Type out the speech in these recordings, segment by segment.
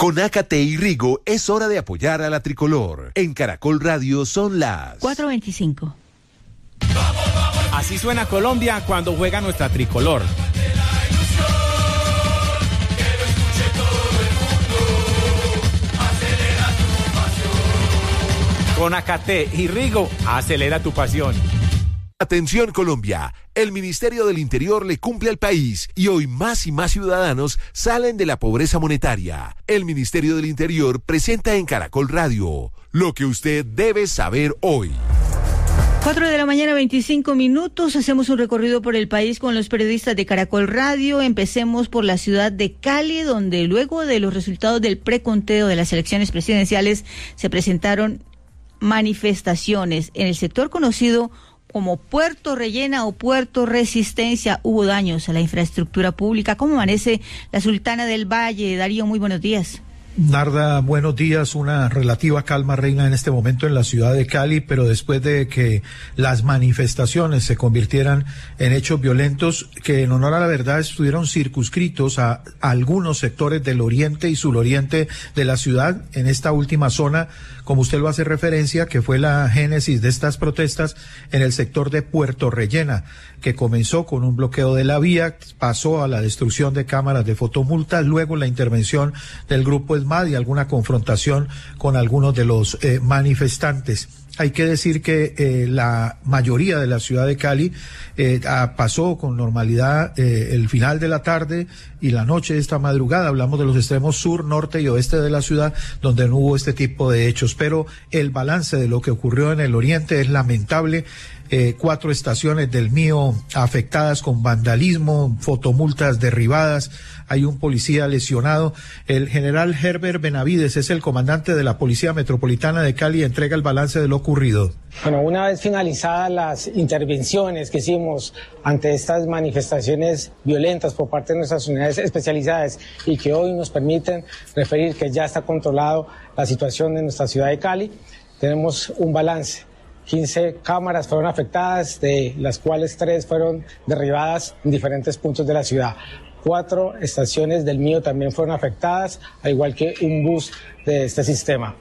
Con Ácate y Rigo es hora de apoyar a la tricolor. En Caracol Radio son las 4:25. Así suena Colombia cuando juega nuestra tricolor. Con Ácate y Rigo, acelera tu pasión. Atención Colombia, el Ministerio del Interior le cumple al país y hoy más y más ciudadanos salen de la pobreza monetaria. El Ministerio del Interior presenta en Caracol Radio lo que usted debe saber hoy. 4:25 a.m. Hacemos un recorrido por el país con los periodistas de Caracol Radio. Empecemos por la ciudad de Cali, donde luego de los resultados del preconteo de las elecciones presidenciales se presentaron manifestaciones en el sector conocido como Puerto Rellena o Puerto Resistencia. Hubo daños a la infraestructura pública. ¿Cómo amanece la Sultana del Valle? Darío, muy buenos días. Narda, buenos días. Una relativa calma reina en este momento en la ciudad de Cali, pero después de que las manifestaciones se convirtieran en hechos violentos que en honor a la verdad estuvieron circunscritos a algunos sectores del oriente y suroriente de la ciudad, en esta última zona, como usted lo hace referencia, que fue la génesis de estas protestas en el sector de Puerto Rellena, que comenzó con un bloqueo de la vía, pasó a la destrucción de cámaras de fotomultas, luego la intervención del grupo ESMAD y alguna confrontación con algunos de los manifestantes. Hay que decir que la mayoría de la ciudad de Cali pasó con normalidad el final de la tarde y la noche de esta madrugada. Hablamos de los extremos sur, norte y oeste de la ciudad, donde no hubo este tipo de hechos. Pero el balance de lo que ocurrió en el oriente es lamentable. 4 estaciones del Mío afectadas con vandalismo, fotomultas derribadas, hay un policía lesionado. El general Herbert Benavides es el comandante de la Policía Metropolitana de Cali y entrega el balance de lo ocurrido. Bueno, una vez finalizadas las intervenciones que hicimos ante estas manifestaciones violentas por parte de nuestras unidades especializadas y que hoy nos permiten referir que ya está controlado la situación en nuestra ciudad de Cali, tenemos un balance. 15 cámaras fueron afectadas, de las cuales 3 fueron derribadas en diferentes puntos de la ciudad. 4 estaciones del Mío también fueron afectadas, al igual que un bus de este sistema.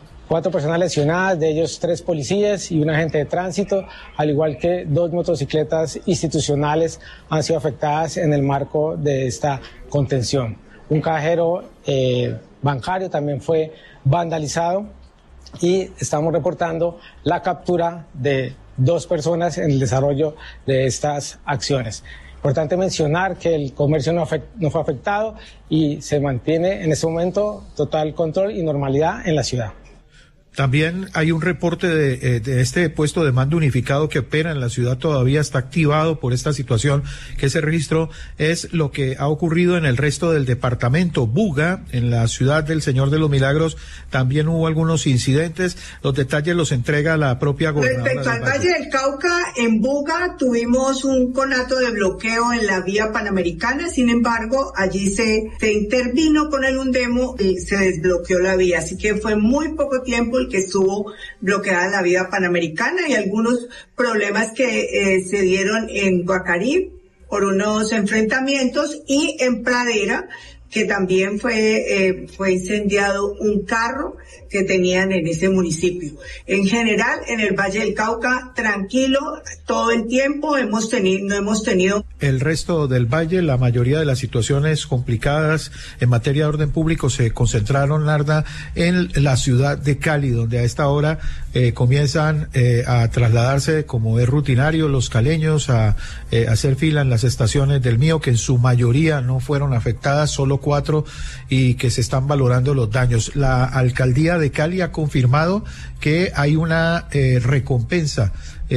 4 personas lesionadas, de ellos 3 policías y un agente de tránsito, al igual que 2 motocicletas institucionales han sido afectadas en el marco de esta contención. Un cajero bancario también fue vandalizado. Y estamos reportando la captura de 2 personas en el desarrollo de estas acciones. Importante mencionar que el comercio no fue afectado y se mantiene en este momento total control y normalidad en la ciudad. También hay un reporte de este puesto de mando unificado que opera en la ciudad, todavía está activado por esta situación que se registró. Es lo que ha ocurrido en el resto del departamento. Buga, en la ciudad del Señor de los Milagros, también hubo algunos incidentes. Los detalles los entrega la propia gobernadora. Respecto al Valle del Cauca, en Buga tuvimos un conato de bloqueo en la vía panamericana, sin embargo, allí se intervino con el UNDEMO y se desbloqueó la vía, así que fue muy poco tiempo que estuvo bloqueada la vía panamericana y algunos problemas que se dieron en Guacarí por unos enfrentamientos y en Pradera, que también fue incendiado un carro que tenían en ese municipio. En general, en el Valle del Cauca, tranquilo todo el tiempo, no hemos tenido. El resto del valle, la mayoría de las situaciones complicadas en materia de orden público se concentraron, Narda, en la ciudad de Cali, donde a esta hora comienzan a trasladarse, como es rutinario, los caleños a hacer fila en las estaciones del Mío, que en su mayoría no fueron afectadas, solo 4, y que se están valorando los daños. La alcaldía de Cali ha confirmado que hay una recompensa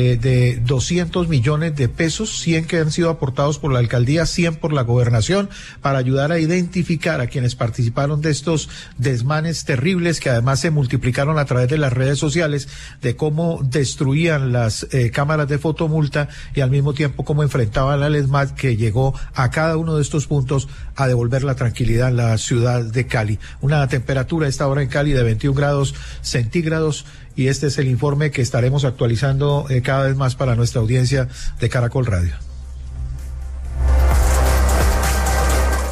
de 200 millones de pesos, 100 que han sido aportados por la alcaldía, 100 por la gobernación, para ayudar a identificar a quienes participaron de estos desmanes terribles que además se multiplicaron a través de las redes sociales, de cómo destruían las cámaras de fotomulta y al mismo tiempo cómo enfrentaban al ESMAD, que llegó a cada uno de estos puntos a devolver la tranquilidad en la ciudad de Cali. Una temperatura a esta hora en Cali de 21 grados centígrados, y este es el informe que estaremos actualizando cada vez más para nuestra audiencia de Caracol Radio.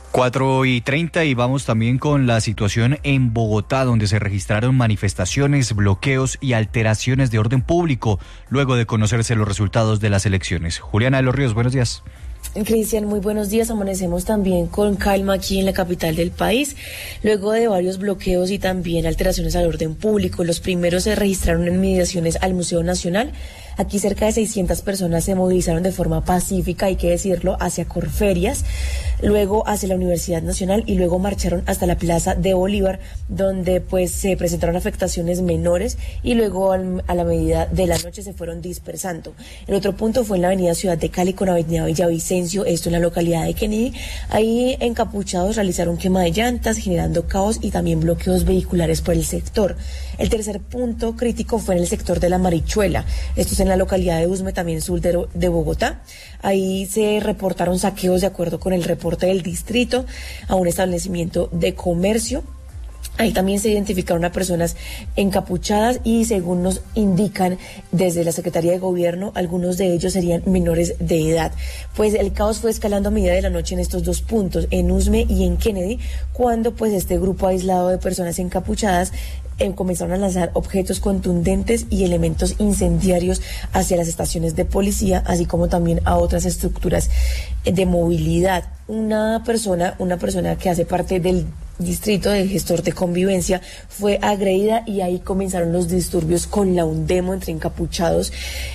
4:30 y vamos también con la situación en Bogotá, donde se registraron manifestaciones, bloqueos y alteraciones de orden público luego de conocerse los resultados de las elecciones. Juliana de los Ríos, buenos días. Cristian, muy buenos días. Amanecemos también con calma aquí en la capital del país, luego de varios bloqueos y también alteraciones al orden público. Los primeros se registraron en inmediaciones al Museo Nacional. Aquí cerca de 600 personas se movilizaron de forma pacífica, hay que decirlo, hacia Corferias, luego hacia la Universidad Nacional y luego marcharon hasta la Plaza de Bolívar, donde pues se presentaron afectaciones menores y luego a la medida de la noche se fueron dispersando. El otro punto fue en la avenida Ciudad de Cali con avenida Villavicencio, esto en la localidad de Kennedy. Ahí encapuchados realizaron quema de llantas, generando caos y también bloqueos vehiculares por el sector. El tercer punto crítico fue en el sector de la Marichuela, esto es en la localidad de Usme, también sur de Bogotá. Ahí se reportaron saqueos de acuerdo con el reporte del distrito a un establecimiento de comercio. Ahí también se identificaron a personas encapuchadas y según nos indican desde la Secretaría de Gobierno, algunos de ellos serían menores de edad. Pues el caos fue escalando a medida de la noche en estos dos puntos, en Usme y en Kennedy, cuando pues este grupo aislado de personas encapuchadas comenzaron a lanzar objetos contundentes y elementos incendiarios hacia las estaciones de policía, así como también a otras estructuras de movilidad. Una persona que hace parte del distrito del gestor de convivencia fue agredida y ahí comenzaron los disturbios con la UNDEMO entre encapuchados.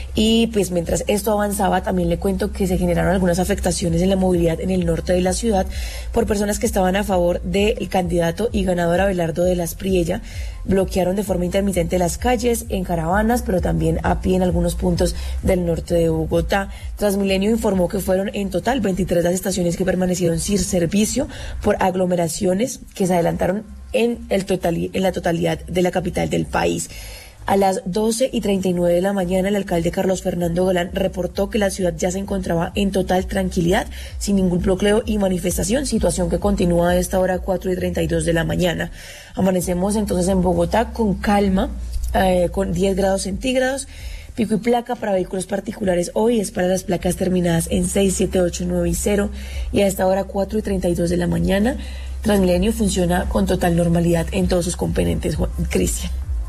Y pues mientras esto avanzaba, también le cuento que se generaron algunas afectaciones en la movilidad en el norte de la ciudad por personas que estaban a favor del candidato y ganador Abelardo de las Priella. Bloquearon de forma intermitente las calles en caravanas, pero también a pie en algunos puntos del norte de Bogotá. Transmilenio informó que fueron en total 23 las estaciones que permanecieron sin servicio por aglomeraciones que se adelantaron en la totalidad de la capital del país. A las 12:39 de la mañana, el alcalde Carlos Fernando Galán reportó que la ciudad ya se encontraba en total tranquilidad, sin ningún bloqueo y manifestación, situación que continúa a esta hora 4:32 de la mañana. Amanecemos entonces en Bogotá con calma, con 10 grados centígrados. Pico y placa para vehículos particulares hoy es para las placas terminadas en 6, 7, 8, 9 y 0. Y a esta hora 4:32 de la mañana, Transmilenio funciona con total normalidad en todos sus componentes. Cristian.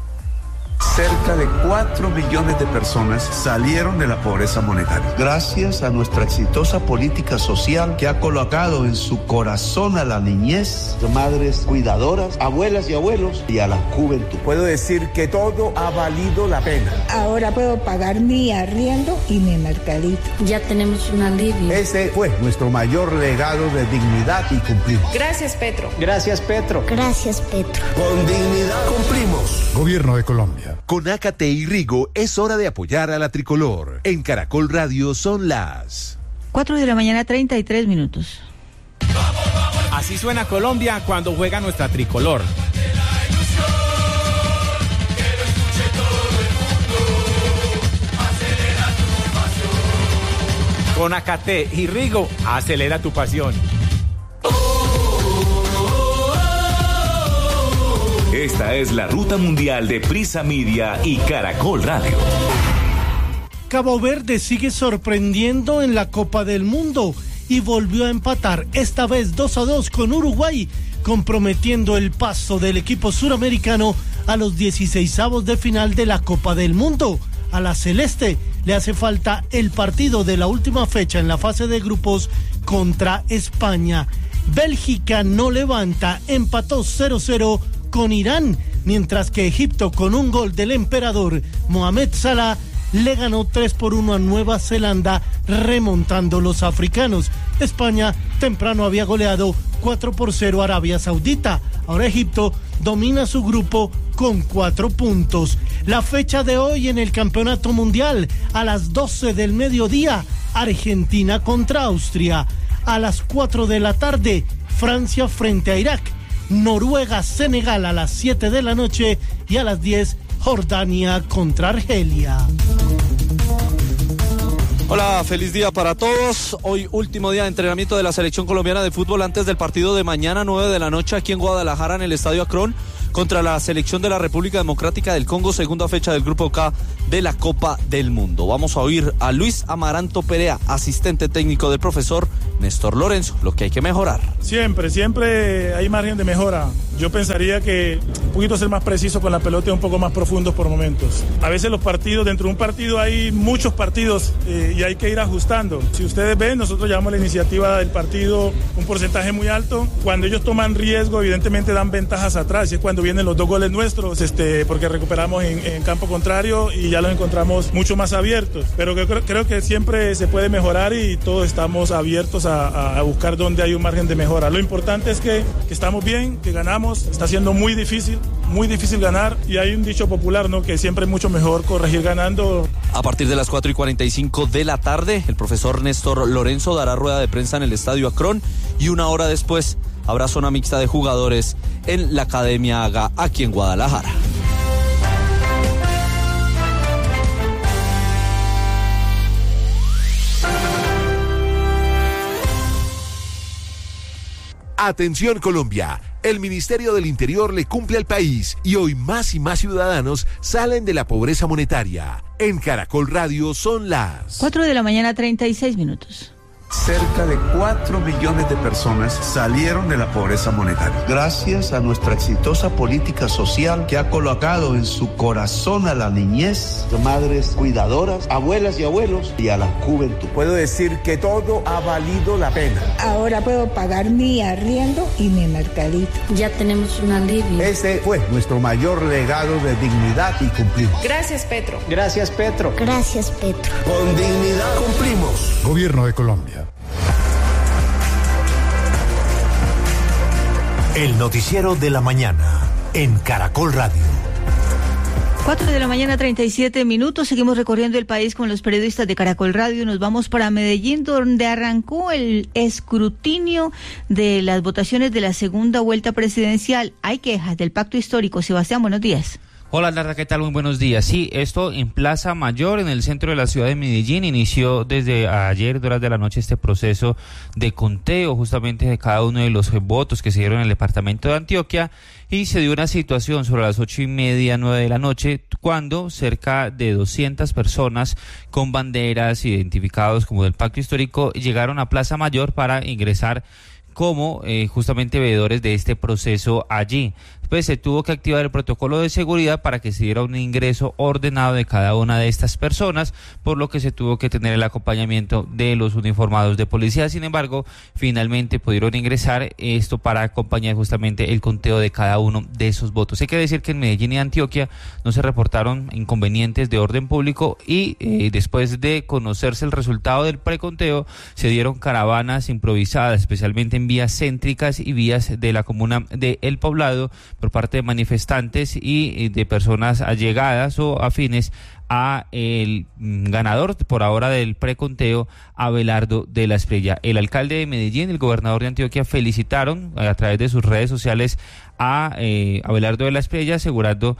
Cerca de 4 millones de personas salieron de la pobreza monetaria. Gracias a nuestra exitosa política social que ha colocado en su corazón a la niñez, madres cuidadoras, abuelas y abuelos y a la juventud. Puedo decir que todo ha valido la pena. Ahora puedo pagar mi arriendo y mi mercadito. Ya tenemos un alivio. Ese fue nuestro mayor legado de dignidad y cumplimos. Gracias, Petro. Gracias, Petro. Gracias, Petro. Con dignidad cumplimos. Gobierno de Colombia. Con Ácate y Rigo es hora de apoyar a la tricolor. En Caracol Radio son las 4 de la mañana, 33 minutos. Así suena Colombia cuando juega nuestra tricolor. Con Ácate y Rigo, acelera tu pasión. Esta es la ruta mundial de Prisa Media y Caracol Radio. Cabo Verde sigue sorprendiendo en la Copa del Mundo y volvió a empatar, esta vez 2-2 con Uruguay, comprometiendo el paso del equipo suramericano a los 16avos de final de la Copa del Mundo. A la celeste le hace falta el partido de la última fecha en la fase de grupos contra España. Bélgica no levanta, empató 0-0 con Irán, mientras que Egipto, con un gol del emperador Mohamed Salah, le ganó 3-1 a Nueva Zelanda, remontando los africanos. España temprano había goleado 4-0 a Arabia Saudita. Ahora Egipto domina su grupo con 4 puntos. La fecha de hoy en el Campeonato Mundial, a las 12 del mediodía, Argentina contra Austria. A las 4 de la tarde, Francia frente a Irak. Noruega-Senegal a las 7 de la noche y a las 10 Jordania contra Argelia. Hola, feliz día para todos. Hoy último día de entrenamiento de la selección colombiana de fútbol antes del partido de mañana 9 de la noche aquí en Guadalajara en el Estadio Akron contra la selección de la República Democrática del Congo, segunda fecha del Grupo K de la Copa del Mundo. Vamos a oír a Luis Amaranto Perea, asistente técnico del profesor Néstor Lorenzo, lo que hay que mejorar. Siempre hay margen de mejora. Yo pensaría que un poquito ser más preciso con la pelota y un poco más profundos por momentos. A veces los partidos, dentro de un partido hay muchos partidos y hay que ir ajustando. Si ustedes ven, nosotros llevamos la iniciativa del partido un porcentaje muy alto. Cuando ellos toman riesgo, evidentemente dan ventajas atrás. Y es cuando vienen los 2 goles nuestros, porque recuperamos en campo contrario y ya los encontramos mucho más abiertos. Pero creo que siempre se puede mejorar y todos estamos abiertos a buscar dónde hay un margen de mejora. Lo importante es que estamos bien, que ganamos. Está siendo muy difícil ganar y hay un dicho popular, ¿no?, que siempre es mucho mejor corregir ganando. A partir de las 4:45 de la tarde, el profesor Néstor Lorenzo dará rueda de prensa en el Estadio Akron y 1 hora después habrá zona mixta de jugadores en la Academia AGA aquí en Guadalajara. Atención Colombia, el Ministerio del Interior le cumple al país y hoy más y más ciudadanos salen de la pobreza monetaria. En Caracol Radio son las 4:36 a.m. Cerca de 4 millones de personas salieron de la pobreza monetaria. Gracias a nuestra exitosa política social que ha colocado en su corazón a la niñez, madres cuidadoras, abuelas y abuelos y a la juventud. Puedo decir que todo ha valido la pena. Ahora puedo pagar mi arriendo y mi mercadito. Ya tenemos un alivio. Ese fue nuestro mayor legado de dignidad y cumplimos. Gracias, Petro. Gracias, Petro. Gracias, Petro. Con dignidad cumplimos. Gobierno de Colombia. El noticiero de la mañana en Caracol Radio. 4:37 a.m. Seguimos recorriendo el país con los periodistas de Caracol Radio. Nos vamos para Medellín, donde arrancó el escrutinio de las votaciones de la segunda vuelta presidencial. Hay quejas del pacto histórico. Sebastián, buenos días. Hola, Narda, ¿qué tal? Muy buenos días. Sí, esto en Plaza Mayor, en el centro de la ciudad de Medellín, inició desde ayer, horas de la noche, este proceso de conteo justamente de cada uno de los votos que se dieron en el departamento de Antioquia, y se dio una situación sobre las 8:30, 9 de la noche, cuando cerca de 200 personas con banderas identificados como del pacto histórico llegaron a Plaza Mayor para ingresar como justamente veedores de este proceso allí. Pues se tuvo que activar el protocolo de seguridad para que se diera un ingreso ordenado de cada una de estas personas, por lo que se tuvo que tener el acompañamiento de los uniformados de policía. Sin embargo, finalmente pudieron ingresar, esto para acompañar justamente el conteo de cada uno de esos votos. Hay que decir que en Medellín y Antioquia no se reportaron inconvenientes de orden público y después de conocerse el resultado del preconteo, se dieron caravanas improvisadas, especialmente en vías céntricas y vías de la comuna de El Poblado, por parte de manifestantes y de personas allegadas o afines a el ganador por ahora del preconteo, Abelardo de la Espriella. El alcalde de Medellín y el gobernador de Antioquia felicitaron a través de sus redes sociales a Abelardo de la Espriella, asegurando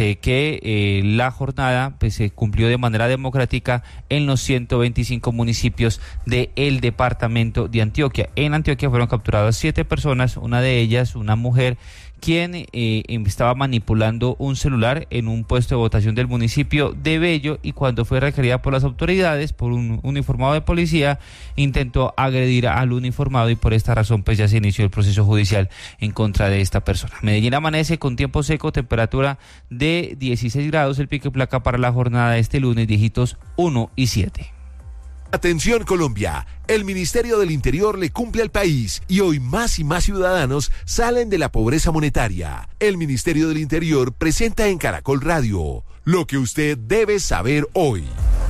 que la jornada se cumplió de manera democrática en los 125 municipios del departamento de Antioquia. En Antioquia fueron capturadas 7 personas, una de ellas una mujer, quien estaba manipulando un celular en un puesto de votación del municipio de Bello, y cuando fue requerida por las autoridades, por un uniformado de policía, intentó agredir al uniformado, y por esta razón ya se inició el proceso judicial en contra de esta persona. Medellín amanece con tiempo seco, temperatura de 16 grados, el pico y placa para la jornada de este lunes, dígitos 1 y 7. Atención Colombia, el Ministerio del Interior le cumple al país y hoy más y más ciudadanos salen de la pobreza monetaria. El Ministerio del Interior presenta en Caracol Radio lo que usted debe saber hoy.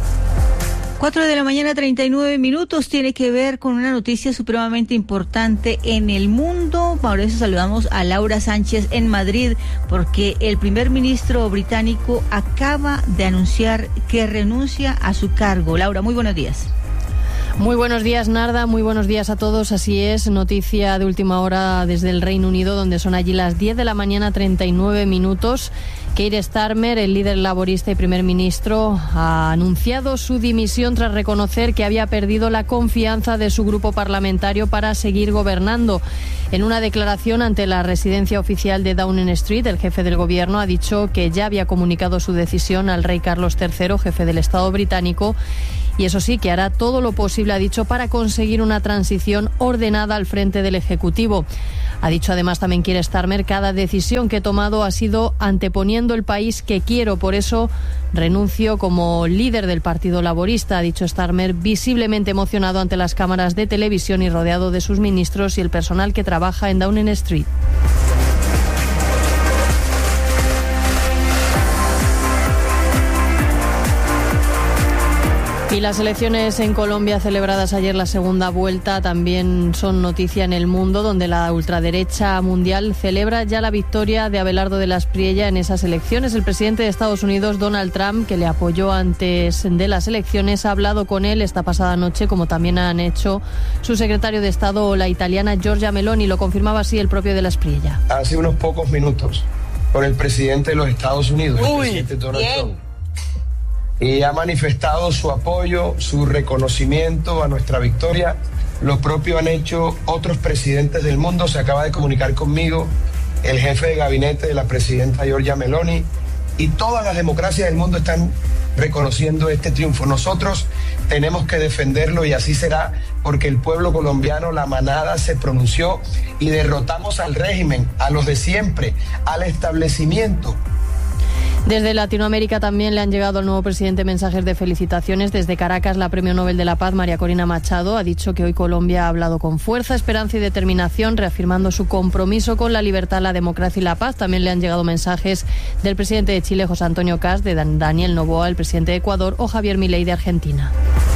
4:39 a.m. tiene que ver con una noticia supremamente importante en el mundo. Por eso saludamos a Laura Sánchez en Madrid, porque el primer ministro británico acaba de anunciar que renuncia a su cargo. Laura, muy buenos días. Muy buenos días, Narda, muy buenos días a todos. Así es, noticia de última hora desde el Reino Unido, donde son allí las 10 de la mañana, 39 minutos. Keir Starmer, el líder laborista y primer ministro, ha anunciado su dimisión tras reconocer que había perdido la confianza de su grupo parlamentario para seguir gobernando. En una declaración ante la residencia oficial de Downing Street, el jefe del gobierno ha dicho que ya había comunicado su decisión al rey Carlos III, jefe del Estado británico, y eso sí, que hará todo lo posible, ha dicho, para conseguir una transición ordenada al frente del Ejecutivo. Ha dicho además también Keir Starmer, cada decisión que he tomado ha sido anteponiendo el país que quiero, por eso renuncio como líder del Partido Laborista, ha dicho Starmer, visiblemente emocionado ante las cámaras de televisión y rodeado de sus ministros y el personal que trabaja en Downing Street. Y las elecciones en Colombia celebradas ayer, la segunda vuelta, también son noticia en el mundo, donde la ultraderecha mundial celebra ya la victoria de Abelardo de la Espriella en esas elecciones. El presidente de Estados Unidos, Donald Trump, que le apoyó antes de las elecciones, ha hablado con él esta pasada noche, como también han hecho su secretario de Estado, la italiana Giorgia Meloni. Lo confirmaba así el propio de la Espriella. Hace unos pocos minutos con el presidente de los Estados Unidos, el presidente Donald Trump. Y ha manifestado su apoyo, su reconocimiento a nuestra victoria. Lo propio han hecho otros presidentes del mundo. Se acaba de comunicar conmigo el jefe de gabinete de la presidenta Giorgia Meloni, y todas las democracias del mundo están reconociendo este triunfo. Nosotros tenemos que defenderlo, y así será, porque el pueblo colombiano, la manada, se pronunció y derrotamos al régimen, a los de siempre, al establecimiento. Desde Latinoamérica también le han llegado al nuevo presidente mensajes de felicitaciones. Desde Caracas, la Premio Nobel de la Paz, María Corina Machado, ha dicho que hoy Colombia ha hablado con fuerza, esperanza y determinación, reafirmando su compromiso con la libertad, la democracia y la paz. También le han llegado mensajes del presidente de Chile, José Antonio Kast, de Daniel Noboa, el presidente de Ecuador, o Javier Milei de Argentina.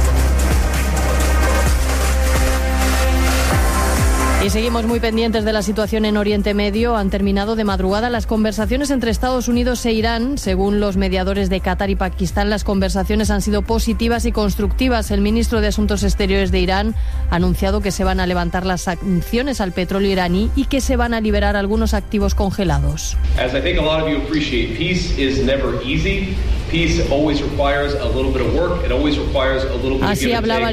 Y seguimos muy pendientes de la situación en Oriente Medio. Han terminado de madrugada las conversaciones entre Estados Unidos e Irán. Según los mediadores de Qatar y Pakistán, las conversaciones han sido positivas y constructivas. El ministro de Asuntos Exteriores de Irán ha anunciado que se van a levantar las sanciones al petróleo iraní y que se van a liberar algunos activos congelados. Así hablaba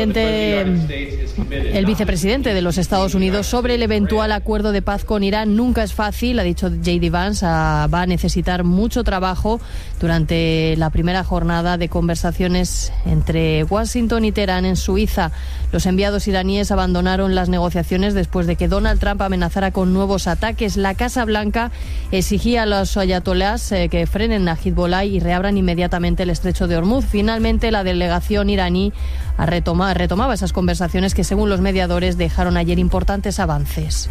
el vicepresidente de los Estados Unidos sobre el eventual acuerdo de paz con Irán. Nunca es fácil, ha dicho J.D. Vance, va a necesitar mucho trabajo durante la primera jornada de conversaciones entre Washington y Teherán en Suiza. Los enviados iraníes abandonaron las negociaciones después de que Donald Trump amenazara con nuevos ataques. La Casa Blanca exigía a los ayatolás que frenen a Hezbollah y reabran inmediatamente el estrecho de Hormuz. Finalmente, la delegación iraní retomaba esas conversaciones que, según los mediadores, dejaron ayer importantes avances.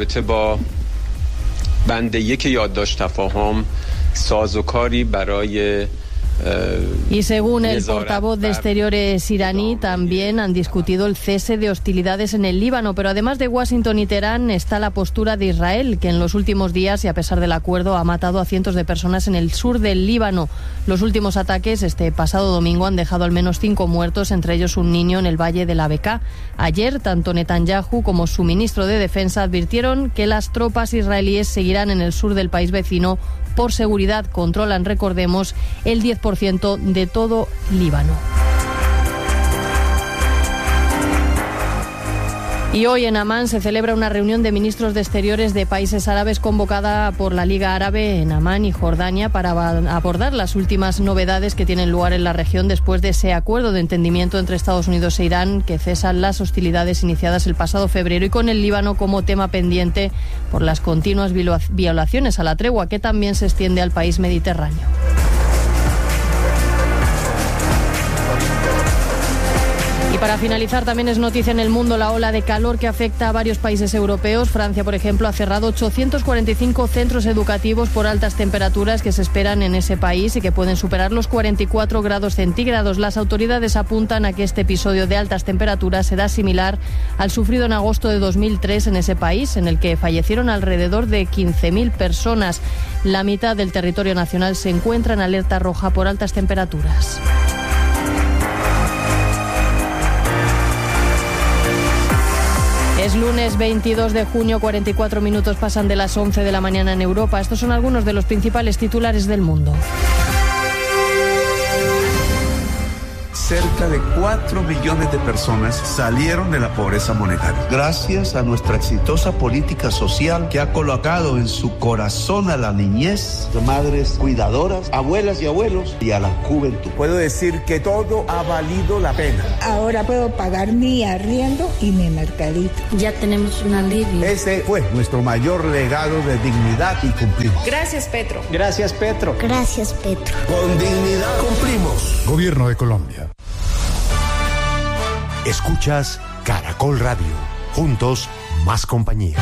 Y según el portavoz de Exteriores iraní, también han discutido el cese de hostilidades en el Líbano. Pero además de Washington y Teherán está la postura de Israel, que en los últimos días, y a pesar del acuerdo, ha matado a cientos de personas en el sur del Líbano. Los últimos ataques este pasado domingo han dejado al menos 5 muertos, entre ellos un niño en el valle de la Bekaa. Ayer, tanto Netanyahu como su ministro de Defensa advirtieron que las tropas israelíes seguirán en el sur del país vecino. Por seguridad controlan, recordemos, el 10% de todo Líbano. Y hoy en Amán se celebra una reunión de ministros de Exteriores de países árabes convocada por la Liga Árabe en Amán y Jordania para abordar las últimas novedades que tienen lugar en la región después de ese acuerdo de entendimiento entre Estados Unidos e Irán que cesan las hostilidades iniciadas el pasado febrero, y con el Líbano como tema pendiente por las continuas violaciones a la tregua que también se extiende al país mediterráneo. Y para finalizar, también es noticia en el mundo la ola de calor que afecta a varios países europeos. Francia, por ejemplo, ha cerrado 845 centros educativos por altas temperaturas que se esperan en ese país y que pueden superar los 44 grados centígrados. Las autoridades apuntan a que este episodio de altas temperaturas será similar al sufrido en agosto de 2003 en ese país, en el que fallecieron alrededor de 15.000 personas. La mitad del territorio nacional se encuentra en alerta roja por altas temperaturas. Es lunes 22 de junio, 44 minutos pasan de las 11 de la mañana en Europa. Estos son algunos de los principales titulares del mundo. cerca de 4 millones de personas salieron de la pobreza monetaria. Gracias a nuestra exitosa política social que ha colocado en su corazón a la niñez, madres cuidadoras, abuelas y abuelos y a la juventud. Puedo decir que todo ha valido la pena. Ahora puedo pagar mi arriendo y mi mercadito. Ya tenemos un alivio. Ese fue nuestro mayor legado de dignidad y cumplimos. Gracias, Petro. Gracias, Petro. Gracias, Petro. Con dignidad cumplimos. Gobierno de Colombia. Escuchas Caracol Radio. Juntos, más compañía.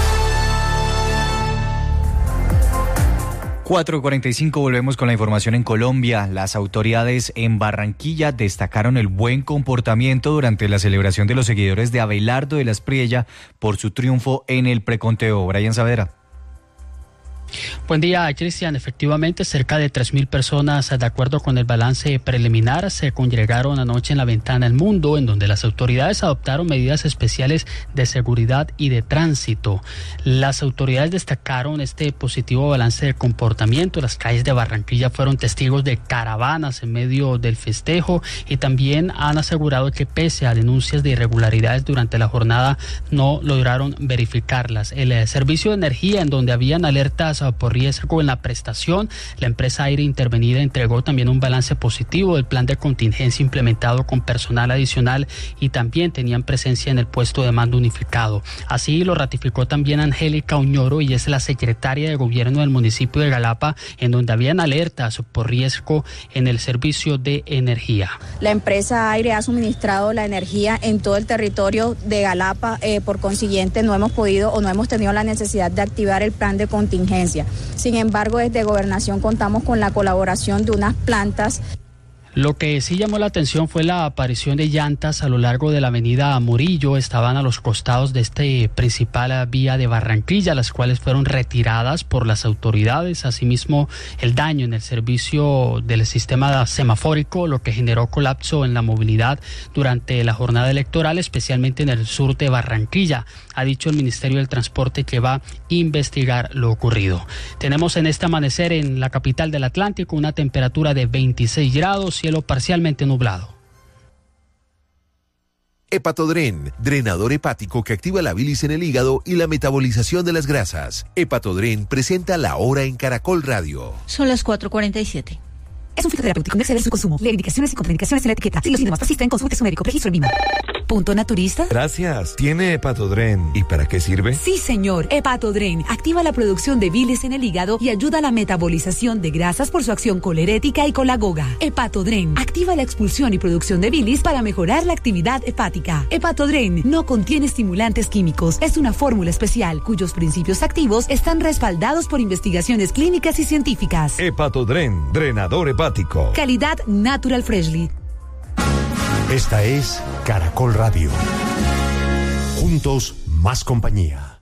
4:45, volvemos con la información en Colombia. Las autoridades en Barranquilla destacaron el buen comportamiento durante la celebración de los seguidores de Abelardo de la Espriella por su triunfo en el preconteo. Brian Saavedra. Buen día, Cristian. Efectivamente, cerca de 3.000 personas, de acuerdo con el balance preliminar, se congregaron anoche en la Ventana del Mundo, en donde las autoridades adoptaron medidas especiales de seguridad y de tránsito. Las autoridades destacaron este positivo balance de comportamiento. Las calles de Barranquilla fueron testigos de caravanas en medio del festejo y también han asegurado que pese a denuncias de irregularidades durante la jornada, no lograron verificarlas. El servicio de energía, en donde habían alertas por riesgo en la prestación, la empresa Aire Intervenida entregó también un balance positivo del plan de contingencia implementado con personal adicional y también tenían presencia en el puesto de mando unificado. Así lo ratificó también Angélica Oñoro, y es la secretaria de gobierno del municipio de Galapa, en donde habían alertas por riesgo en el servicio de energía. La empresa Aire ha suministrado la energía en todo el territorio de Galapa, por consiguiente no hemos podido o no hemos tenido la necesidad de activar el plan de contingencia. Sin embargo, desde Gobernación contamos con la colaboración de unas plantas. Lo que sí llamó la atención fue la aparición de llantas a lo largo de la avenida Murillo. Estaban a los costados de este principal vía de Barranquilla, las cuales fueron retiradas por las autoridades. Asimismo, el daño en el servicio del sistema semafórico, lo que generó colapso en la movilidad durante la jornada electoral, especialmente en el sur de Barranquilla. Ha dicho el Ministerio del Transporte que va a investigar lo ocurrido. Tenemos en este amanecer en la capital del Atlántico una temperatura de 26 grados, cielo parcialmente nublado. Hepatodren, drenador hepático que activa la bilis en el hígado y la metabolización de las grasas. Hepatodren presenta La Hora en Caracol Radio. Son las 4:47. Es un fitoterapéutico, no exceder su consumo. Lee indicaciones y contraindicaciones en la etiqueta. Si los síntomas persisten, consulte a su médico. Registro en VIMA. ¿Punto naturista? Gracias. ¿Tiene Hepatodren? ¿Y para qué sirve? Sí, señor. Hepatodren activa la producción de bilis en el hígado y ayuda a la metabolización de grasas por su acción colerética y colagoga. Hepatodren activa la expulsión y producción de bilis para mejorar la actividad hepática. Hepatodren no contiene estimulantes químicos. Es una fórmula especial cuyos principios activos están respaldados por investigaciones clínicas y científicas. Hepatodren, drenador hepático. Calidad Natural Freshly. Esta es Caracol Radio. Juntos, más compañía.